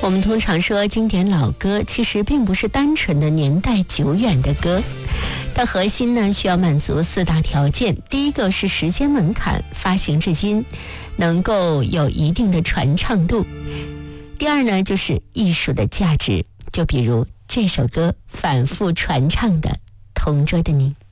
我们通常说经典老歌，其实并不是单纯的年代久远的歌，它核心呢需要满足4大条件。第一个是时间门槛，发行至今能够有一定的传唱度。第二呢就是艺术的价值，就比如这首歌反复传唱的《同桌的你》。